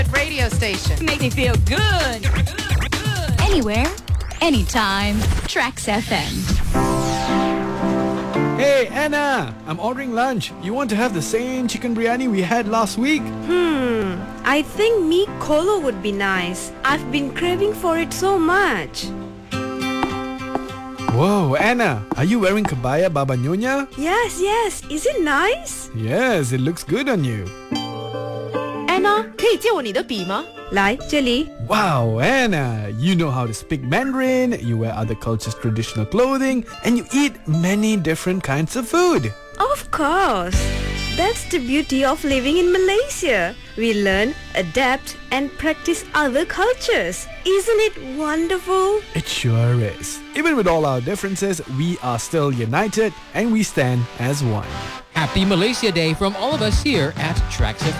radio station. Make me feel good. Anywhere, anytime. Trax FM. Hey, Anna, I'm ordering lunch. You want to have the same chicken biryani we had last week? I think mee kolo would be nice. I've been craving for it so much. Whoa, Anna, are you wearing kebaya Baba Nyonya? Yes. Is it nice? Yes, it looks good on you. Anna, 可以借我你的笔吗？ 来，这里。 Wow, Anna, you know how to speak Mandarin, you wear other cultures' traditional clothing, and you eat many different kinds of food. Of course. That's the beauty of living in Malaysia. We learn, adapt, and practice other cultures. Isn't it wonderful? It sure is. Even with all our differences, we are still united and we stand as one. Happy Malaysia Day from all of us here at Trax FM.